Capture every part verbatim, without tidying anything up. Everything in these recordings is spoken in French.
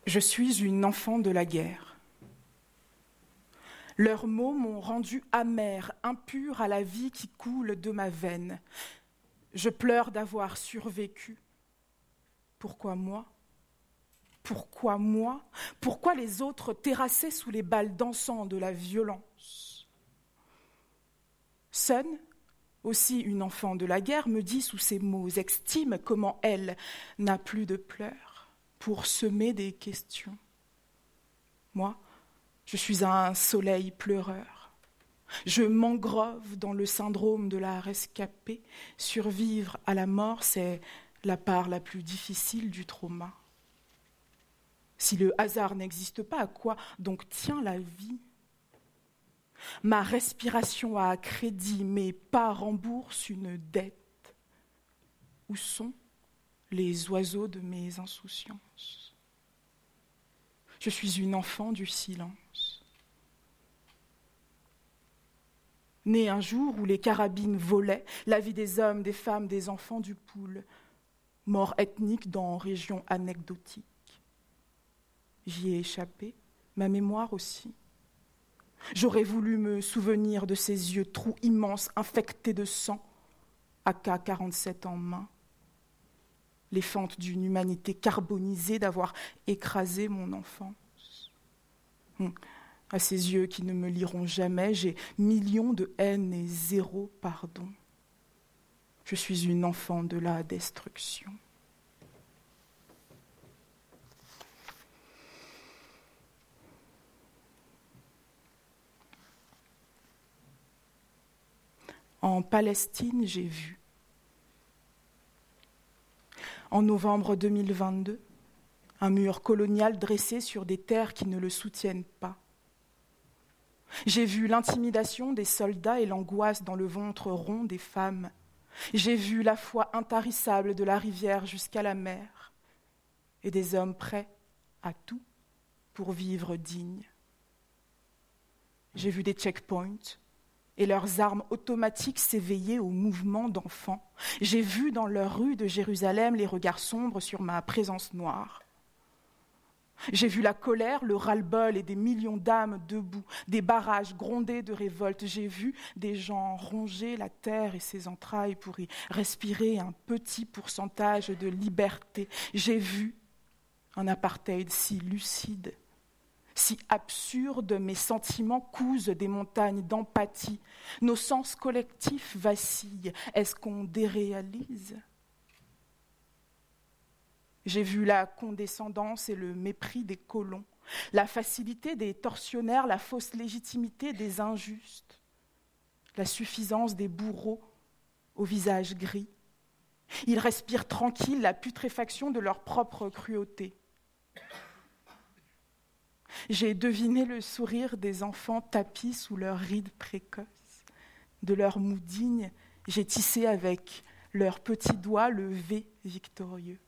Je suis une enfant de la guerre. Leurs mots m'ont rendue amère, impure à la vie qui coule de ma veine. Je pleure d'avoir survécu. Pourquoi moi ? Pourquoi moi ? Pourquoi les autres terrassés sous les balles d'encens de la violence ? Sun, aussi une enfant de la guerre, me dit sous ses mots extimes comment elle n'a plus de pleurs pour semer des questions. Moi, je suis un soleil pleureur. Je m'engrove dans le syndrome de la rescapée. Survivre à la mort, c'est la part la plus difficile du trauma. Si le hasard n'existe pas, à quoi donc tient la vie ? Ma respiration a crédit, mes pas remboursent une dette. Où sont les oiseaux de mes insouciances ? Je suis une enfant du silence. Née un jour où les carabines volaient, la vie des hommes, des femmes, des enfants du poule. Mort ethnique dans régions anecdotiques. J'y ai échappé, ma mémoire aussi. J'aurais voulu me souvenir de ces yeux trous immenses, infectés de sang, A K quarante-sept en main. Les fentes d'une humanité carbonisée d'avoir écrasé mon enfance. Hum, à ces yeux qui ne me liront jamais, j'ai millions de haine et zéro pardon. Je suis une enfant de la destruction. En Palestine, j'ai vu. En novembre deux mille vingt-deux, un mur colonial dressé sur des terres qui ne le soutiennent pas. J'ai vu l'intimidation des soldats et l'angoisse dans le ventre rond des femmes. J'ai vu la foi intarissable de la rivière jusqu'à la mer et des hommes prêts à tout pour vivre dignes. J'ai vu des checkpoints et leurs armes automatiques s'éveillaient au mouvement d'enfants. J'ai vu dans leurs rues de Jérusalem les regards sombres sur ma présence noire. J'ai vu la colère, le ras-le-bol et des millions d'âmes debout, des barrages grondés de révolte. J'ai vu des gens ronger la terre et ses entrailles pour y respirer un petit pourcentage de liberté. J'ai vu un apartheid si lucide, si absurde, mes sentiments cousent des montagnes d'empathie. Nos sens collectifs vacillent. Est-ce qu'on déréalise ? J'ai vu la condescendance et le mépris des colons, la facilité des tortionnaires, la fausse légitimité des injustes, la suffisance des bourreaux au visage gris. Ils respirent tranquilles la putréfaction de leur propre cruauté. J'ai deviné le sourire des enfants tapis sous leurs rides précoces. De leurs mous dignes, j'ai tissé avec leurs petits doigts le V victorieux.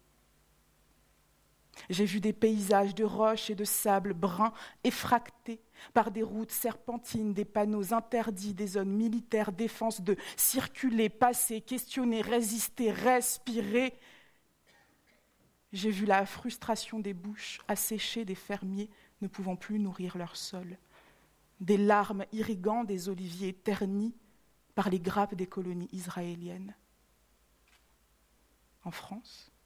J'ai vu des paysages de roches et de sable bruns effractés par des routes serpentines, des panneaux interdits, des zones militaires, défense de circuler, passer, questionner, résister, respirer. J'ai vu la frustration des bouches asséchées des fermiers ne pouvant plus nourrir leur sol, des larmes irriguant des oliviers ternis par les grappes des colonies israéliennes. En France,